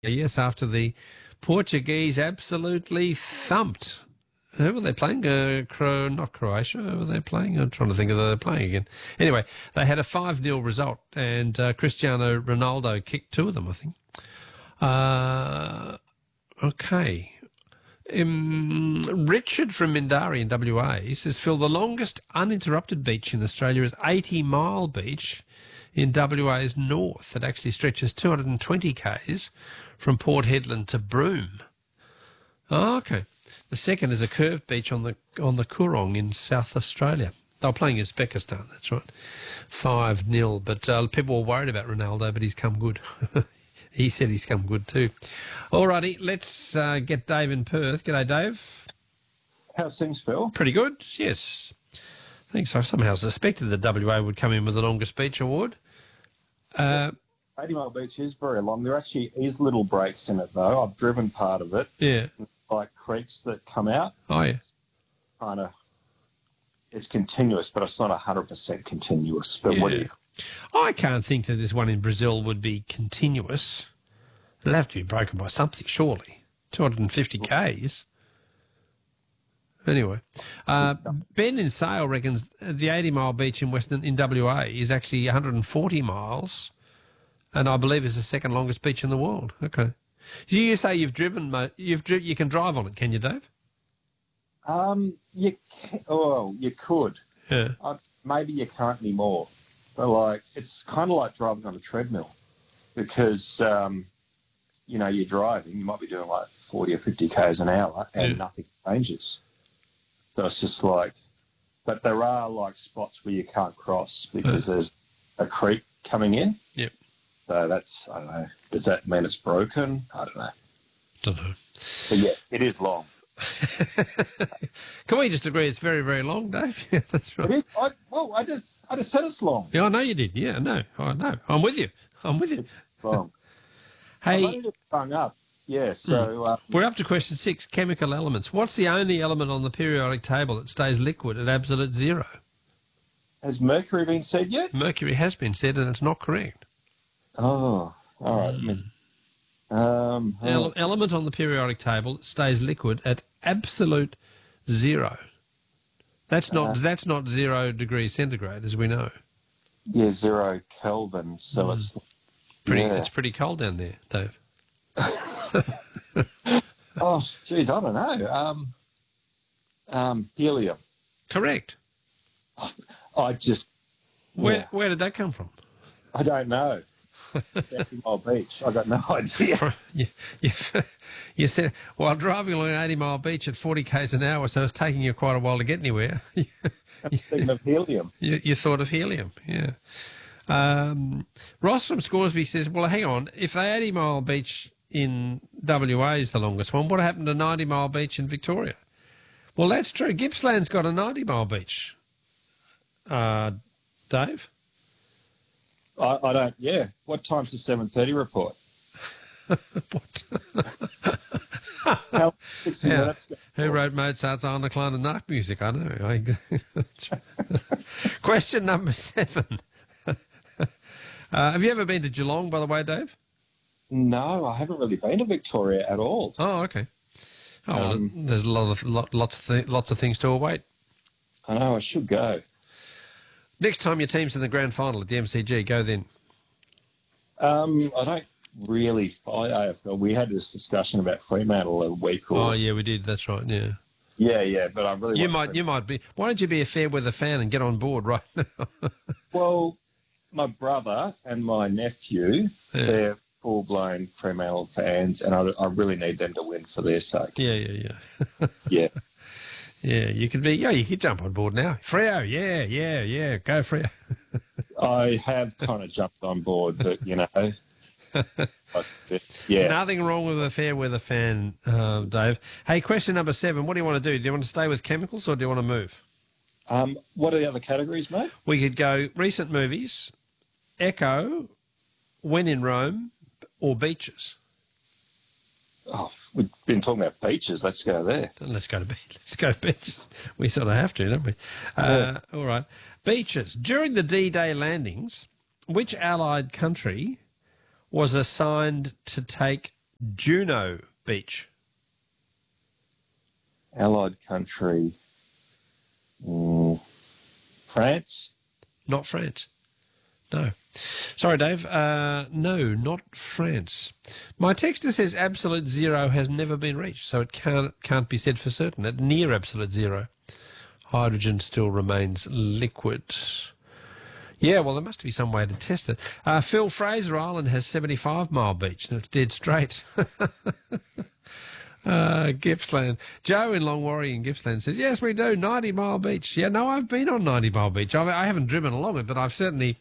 Yes, after the Portuguese absolutely thumped. Who were they playing? Not Croatia. Who were they playing? I'm trying to think of who they're playing again. Anyway, they had a 5-0 result, and Cristiano Ronaldo kicked 2 of them, I think. Okay. Richard from Mindarie in WA says, Phil, the longest uninterrupted beach in Australia is 80 Mile Beach in WA's north. It actually stretches 220 k's from Port Hedland to Broome. Oh, okay. The second is a curved beach on the Coorong in South Australia. They were playing Uzbekistan, that's right. 5-0, but people were worried about Ronaldo, but he's come good. He said he's come good too. All righty, let's get Dave in Perth. G'day, Dave. How's things, Phil? Pretty good, yes. I think so. Somehow suspected that WA would come in with the longest beach award. 80 Mile Beach is very long. There actually is little breaks in it, though. I've driven part of it. Yeah. Like creeks that come out. Oh, yeah. It's continuous, but it's not 100% continuous. But what do you... I can't think that this one in Brazil would be continuous. It'll have to be broken by something, surely. 250 k's. Anyway, Ben in Sale reckons the 80 Mile Beach in WA is actually 140 miles, and I believe is the second longest beach in the world. Okay. You say you've driven, you can drive on it, can you, Dave? You could. Yeah. Maybe you can't anymore. But, it's kind of like driving on a treadmill because, you're driving, you might be doing 40 or 50 k's an hour and nothing changes. So it's just but there are spots where you can't cross because there's a creek coming in. Yep. So that's, I don't know, does that mean it's broken? I don't know. Don't know. But yeah, it is long. Can we just agree it's very, very long, Dave? Yeah, that's right. It is. I just said it's long. Yeah, I know you did. Yeah, I know. I'm with you. It's long. Hey. I've only hung up. Yeah, so... we're up to question 6, chemical elements. What's the only element on the periodic table that stays liquid at absolute zero? Has mercury been said yet? Mercury has been said, and it's not correct. Oh, all right. Element on the periodic table that stays liquid at absolute zero. That's not 0 degrees centigrade, as we know. Yeah, 0 Kelvin. So it's It's pretty cold down there, Dave. Oh, geez, I don't know. Helium. Correct. Where did that come from? I don't know. 80 Mile Beach. I got no idea. You said while driving along 80 Mile Beach at 40 k's an hour, so it's taking you quite a while to get anywhere. I'm thinking of helium. You thought of helium, yeah. Ross from Scoresby says, well, hang on, if the 80 Mile Beach in WA is the longest one, what happened to 90 Mile Beach in Victoria? Well, that's true. Gippsland's got a 90 Mile Beach. Dave? I don't, yeah. What time's the 7:30 report? What? How, 60 minutes ago. Who wrote Mozart's Eine kleine Nachtmusik? I know. Question number 7. Have you ever been to Geelong, by the way, Dave? No, I haven't really been to Victoria at all. Oh, okay. Oh, well, there's lots of things to await. I know, I should go. Next time your team's in the grand final at the MCG, go then. I don't really follow AFL. We had this discussion about Fremantle a week or... Oh, yeah, we did. That's right, yeah. Yeah, but I really... You might be... Why don't you be a fair weather fan and get on board right now? Well, my brother and my nephew, they're full-blown Fremantle fans, and I really need them to win for their sake. Yeah. Yeah. Yeah, you could jump on board now. Freo, yeah, go Freo. I have kind of jumped on board, but, yeah. Nothing wrong with a fair weather fan, Dave. Hey, question number 7, what do you want to do? Do you want to stay with chemicals or do you want to move? What are the other categories, mate? We could go recent movies, Echo, When in Rome, or beaches. Oh, we've been talking about beaches. Let's go there. Let's go to beaches. We sort of have to, don't we? All right. Beaches. During the D-Day landings, which Allied country was assigned to take Juno Beach. Allied country. France? Not France. No. Sorry, Dave. No, not France. My texter says absolute zero has never been reached, so it can't be said for certain. At near absolute zero, hydrogen still remains liquid. Yeah, well, there must be some way to test it. Phil, Fraser Island has 75-mile beach, and it's dead straight. Gippsland. Joe in Longwarry in Gippsland says, yes, we do, 90-mile beach. Yeah, no, I've been on 90-mile beach. I haven't driven along it, but I've certainly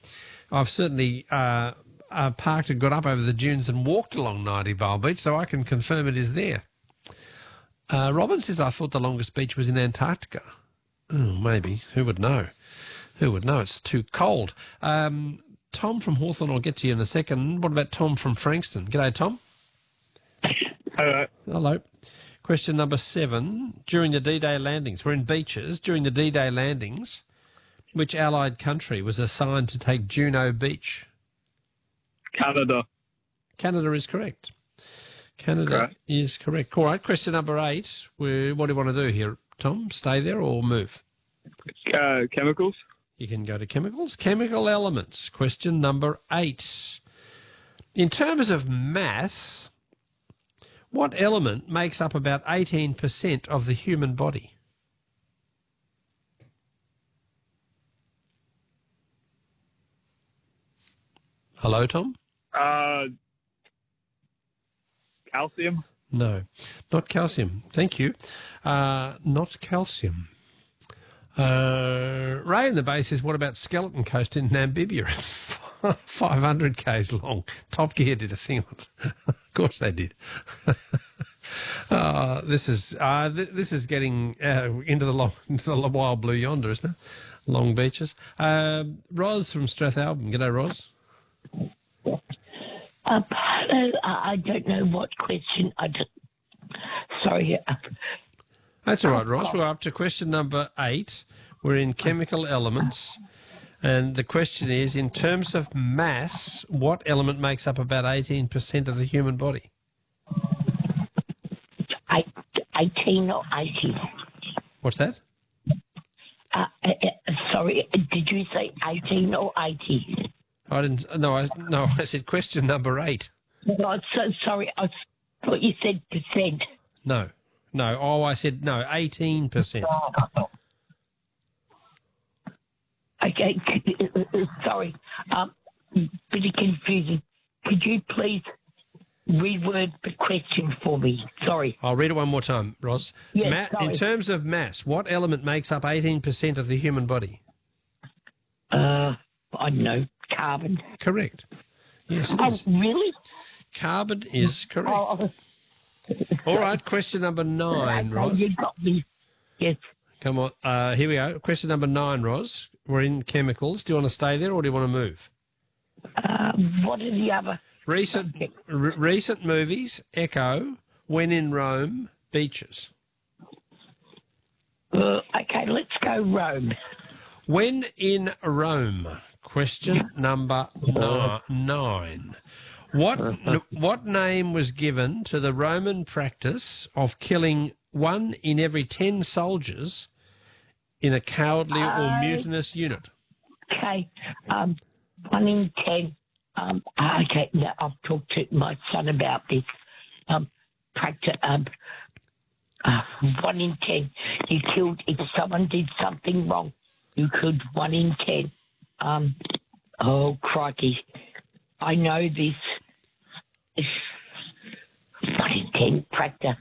parked and got up over the dunes and walked along 90-mile beach, so I can confirm it is there. Robin says, I thought the longest beach was in Antarctica. Oh, maybe. Who would know? Who would know? It's too cold. Tom from Hawthorne, I'll get to you in a second. What about Tom from Frankston? G'day, Tom. Hello. Hello. Question number 7. During the D-Day landings, we're in beaches. During the D-Day landings, which Allied country was assigned to take Juno Beach? Canada. Canada is correct. Canada is correct. All right, question number 8. What do you want to do here, Tom? Stay there or move? Chemicals. You can go to chemicals. Chemical elements. Question number 8. In terms of mass, what element makes up about 18% of the human body? Hello, Tom? Calcium. No, not calcium. Thank you. Not calcium. Ray in the base says, what about Skeleton Coast in Namibia? 500 k's long. Top Gear did a thing on it. Of course they did. This is getting into the wild blue yonder, isn't it? Long beaches. Ros from Strathalbyn. G'day, Ros. Hello, I don't know what question. Sorry. That's all right, Ros. We're up to question number 8. We're in chemical elements. And the question is, in terms of mass, what element makes up about 18% of the human body? 18 or 80? What's that? Sorry, did you say 18 or 80? I didn't. No, I said question number 8. Oh, so sorry. I thought you said percent. No. Oh, I said no. 18%. Okay. Sorry. Bit of confusion. Could you please reword the question for me? Sorry. I'll read it one more time, Ross. Yes, in terms of mass, what element makes up 18% of the human body? I don't know. Carbon. Correct. Yes, it is. Really? Carbon is correct. Oh. All right, question number 9, Ross. You got me. Yes. Come on. Here we go. Question number 9, Ross. We're in chemicals. Do you want to stay there or do you want to move? What are the other? Recent movies, Echo, When in Rome, Beaches. Okay, let's go Rome. When in Rome. Question number 9. What name was given to the Roman practice of killing 1 in every 10 soldiers in a cowardly or mutinous unit? Okay, 1 in 10. Okay, now I've talked to my son about this. Practice. 1 in 10. You killed if someone did something wrong. You killed 1 in 10. Oh crikey! I know this. 1 in 10 practice.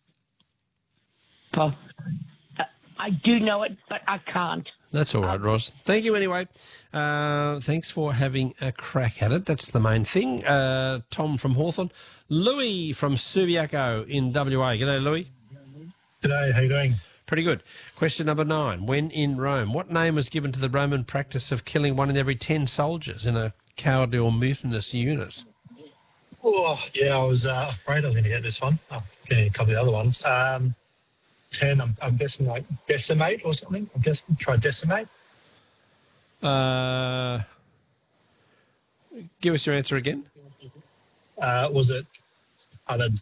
Well, I do know it, but I can't. That's all right, Ross. Thank you anyway. Thanks for having a crack at it. That's the main thing. Tom from Hawthorne. Louis from Subiaco in WA. G'day, Louis. G'day, how you doing? Pretty good. Question number 9. When in Rome, what name was given to the Roman practice of killing 1 in every 10 soldiers in a cowardly or mutinous unit? Oh, yeah, I was afraid I was going to get this one. I'm getting a couple of the other ones. 10, I'm guessing like decimate or something. I'm guessing try decimate. Give us your answer again. Was it other